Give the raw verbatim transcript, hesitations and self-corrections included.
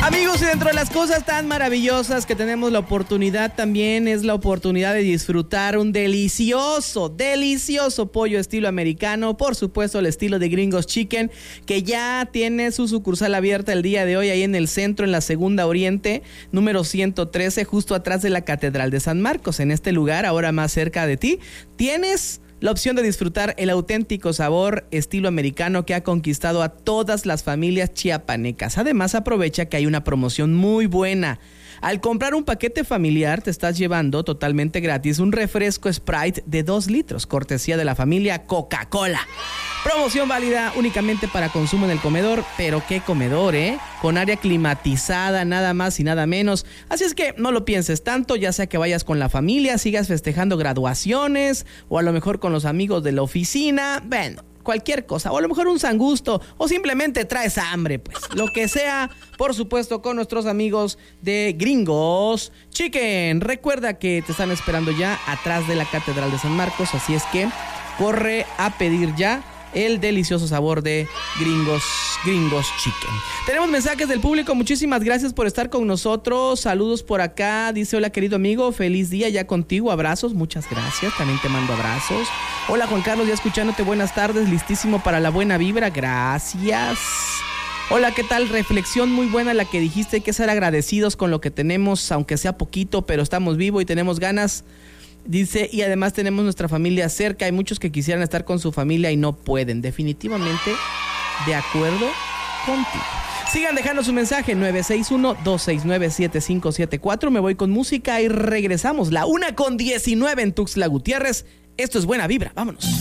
Amigos, y dentro de las cosas tan maravillosas que tenemos la oportunidad también es la oportunidad de disfrutar un delicioso, delicioso pollo estilo americano, por supuesto el estilo de Gringos Chicken, que ya tiene su sucursal abierta el día de hoy ahí en el centro, en la Segunda Oriente, número ciento trece, justo atrás de la Catedral de San Marcos. En este lugar, ahora más cerca de ti, tienes la opción de disfrutar el auténtico sabor estilo americano que ha conquistado a todas las familias chiapanecas. Además, aprovecha que hay una promoción muy buena. Al comprar un paquete familiar, te estás llevando totalmente gratis un refresco Sprite de dos litros, cortesía de la familia Coca-Cola. Promoción válida únicamente para consumo en el comedor, pero qué comedor, ¿eh? Con área climatizada, nada más y nada menos. Así es que no lo pienses tanto, ya sea que vayas con la familia, sigas festejando graduaciones, o a lo mejor con los amigos de la oficina, bueno, cualquier cosa, o a lo mejor un sangusto, o simplemente traes hambre, pues, lo que sea, por supuesto, con nuestros amigos de Gringos Chicken. Recuerda que te están esperando ya atrás de la Catedral de San Marcos, así es que corre a pedir ya el delicioso sabor de Gringos, Gringos Chicken. Tenemos mensajes del público, muchísimas gracias por estar con nosotros. Saludos por acá, dice: hola querido amigo, feliz día ya contigo, abrazos, muchas gracias, también te mando abrazos. Hola Juan Carlos, ya escuchándote, buenas tardes, listísimo para la buena vibra, gracias. Hola, ¿qué tal? Reflexión muy buena la que dijiste, hay que ser agradecidos con lo que tenemos, aunque sea poquito, pero estamos vivos y tenemos ganas. Dice, y además tenemos nuestra familia cerca. Hay muchos que quisieran estar con su familia y no pueden. Definitivamente de acuerdo contigo. Sigan dejando su mensaje nueve seis uno, dos seis nueve, siete cinco siete cuatro. Me voy con música y regresamos. La una con diecinueve en Tuxtla Gutiérrez. Esto es Buena Vibra. Vámonos.